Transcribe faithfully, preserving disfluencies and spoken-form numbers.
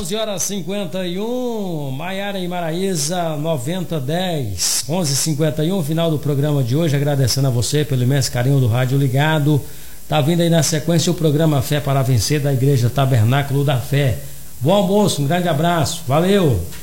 onze horas e cinquenta e um, Maiara e Maraísa noventa dez, onze e cinquenta e um, final do programa de hoje, agradecendo a você pelo imenso carinho do rádio ligado. Tá vindo aí na sequência o programa Fé para Vencer da Igreja Tabernáculo da Fé. Bom almoço, um grande abraço, valeu!